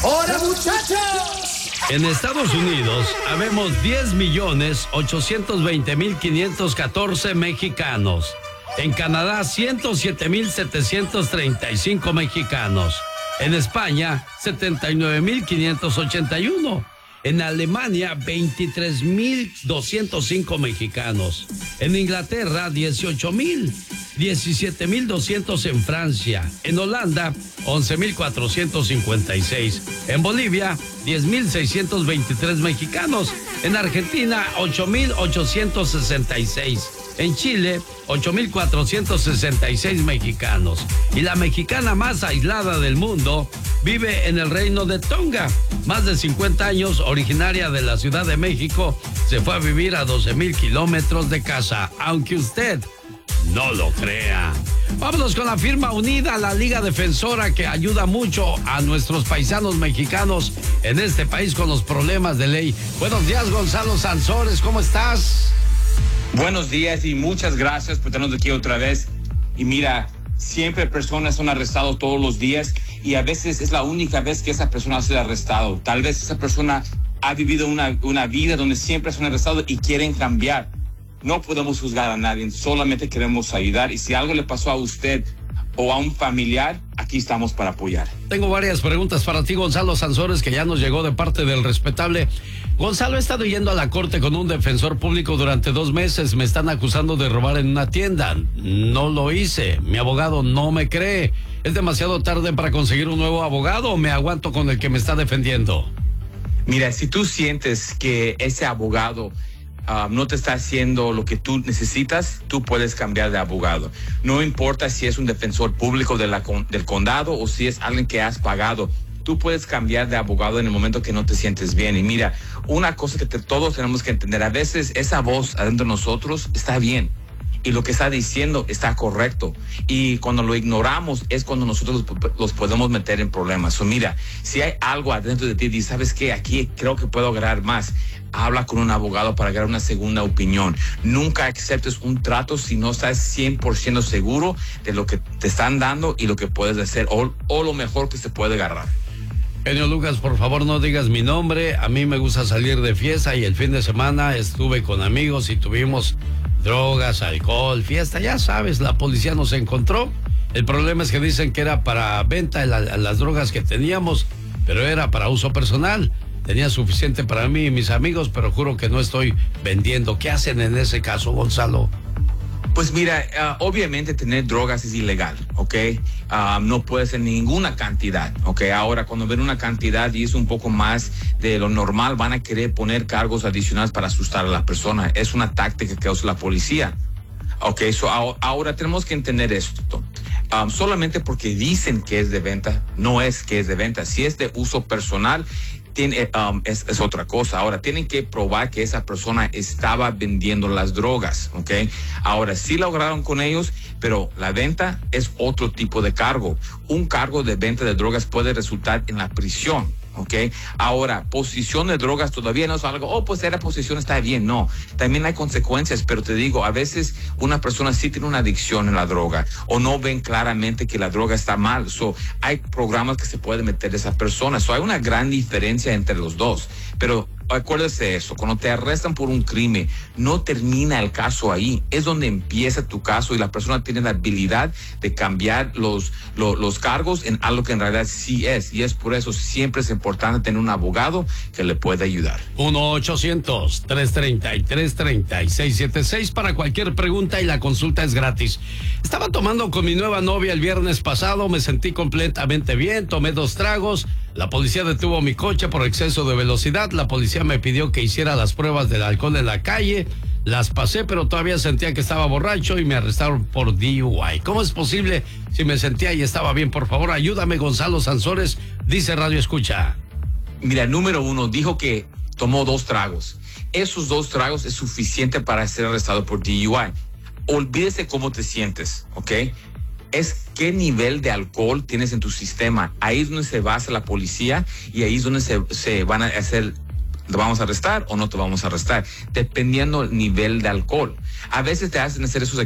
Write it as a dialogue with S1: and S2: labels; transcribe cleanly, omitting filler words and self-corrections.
S1: ¡Hola, muchachos!
S2: En Estados Unidos habemos 10.820.514 mexicanos. En Canadá, 107.735 mexicanos. En España, 79.581. En Alemania, 23.205 mexicanos. En Inglaterra, 18.000. 17.200 en Francia. En Holanda, 11.456. En Bolivia, 10.623 mexicanos. En Argentina, 8.866. En Chile, 8.466 mexicanos. Y la mexicana más aislada del mundo vive en el reino de Tonga. Más de 50 años, originaria de la Ciudad de México, se fue a vivir a 12,000 kilómetros de casa, aunque usted no lo crea. Vámonos con la firma unida, la Liga Defensora, que ayuda mucho a nuestros paisanos mexicanos en este país con los problemas de ley. Buenos días, Gonzalo Sansores, ¿cómo estás?
S3: Buenos días y muchas gracias por tenernos aquí otra vez. Y mira, siempre personas son arrestadas todos los días y a veces es la única vez que esa persona ha sido arrestado. Tal vez esa persona ha vivido una vida donde siempre son arrestados y quieren cambiar. No podemos juzgar a nadie, solamente queremos ayudar. Y si algo le pasó a usted o a un familiar, aquí estamos para apoyar.
S2: Tengo varias preguntas para ti, Gonzalo Sansores, que ya nos llegó de parte del respetable. Gonzalo, he estado yendo a la corte con un defensor público durante 2 meses. Me están acusando de robar en una tienda. No lo hice. Mi abogado no me cree. ¿Es demasiado tarde para conseguir un nuevo abogado o me aguanto con el que me está defendiendo?
S3: Mira, si tú sientes que ese abogado no te está haciendo lo que tú necesitas, tú puedes cambiar de abogado. No importa si es un defensor público del condado o si es alguien que has pagado. Tú puedes cambiar de abogado en el momento que no te sientes bien. Y mira, una cosa que todos tenemos que entender, a veces esa voz adentro de nosotros está bien y lo que está diciendo está correcto. Y cuando lo ignoramos es cuando nosotros los podemos meter en problemas. Mira, si hay algo adentro de ti y sabes que aquí creo que puedo agarrar más, habla con un abogado para agarrar una segunda opinión. Nunca aceptes un trato si no estás 100% seguro de lo que te están dando y lo que puedes hacer o lo mejor que se puede agarrar.
S2: Genio Lucas, por favor no digas mi nombre. A mí me gusta salir de fiesta y el fin de semana estuve con amigos y tuvimos drogas, alcohol, fiesta. Ya sabes, la policía nos encontró. El problema es que dicen que era para venta las drogas que teníamos, pero era para uso personal. Tenía suficiente para mí y mis amigos, pero juro que no estoy vendiendo. ¿Qué hacen en ese caso, Gonzalo?
S3: Pues mira, obviamente tener drogas es ilegal, ¿ok? No puede ser ninguna cantidad, ¿ok? Ahora, cuando ven una cantidad y es un poco más de lo normal, van a querer poner cargos adicionales para asustar a la persona. Es una táctica que usa la policía, ¿ok? Ahora tenemos que entender esto. Solamente porque dicen que es de venta, no es que es de venta. Si es de uso personal, es otra cosa. Ahora, tienen que probar que esa persona estaba vendiendo las drogas, ¿ok? Ahora, sí lograron con ellos, pero la venta es otro tipo de cargo. Un cargo de venta de drogas puede resultar en la prisión, ¿ok? Ahora, posesión de drogas todavía no es algo, pues era posesión, está bien, no. También hay consecuencias, pero te digo, a veces una persona sí tiene una adicción en la droga o no ven claramente que la droga está mal. Hay programas que se pueden meter a esa persona. Hay una gran diferencia entre los dos, pero acuérdese eso, cuando te arrestan por un crimen, no termina el caso ahí, es donde empieza tu caso y la persona tiene la habilidad de cambiar los cargos en algo que en realidad sí es, y es por eso siempre es importante tener un abogado que le pueda ayudar.
S2: 1-800-333-3676 para cualquier pregunta y la consulta es gratis. Estaba tomando con mi nueva novia el viernes pasado, me sentí completamente bien, tomé 2 tragos. La policía detuvo mi coche por exceso de velocidad. La policía me pidió que hiciera las pruebas del alcohol en la calle. Las pasé, pero todavía sentía que estaba borracho y me arrestaron por DUI. ¿Cómo es posible si me sentía y estaba bien? Por favor, ayúdame, Gonzalo Sansores, dice Radio Escucha.
S3: Mira, número 1, dijo que tomó 2 tragos. Esos 2 tragos es suficiente para ser arrestado por DUI. Olvídese cómo te sientes, ¿ok? Es qué nivel de alcohol tienes en tu sistema. Ahí es donde se basa la policía y ahí es donde se van a hacer, ¿te vamos a arrestar o no te vamos a arrestar? Dependiendo del nivel de alcohol. A veces te hacen hacer esos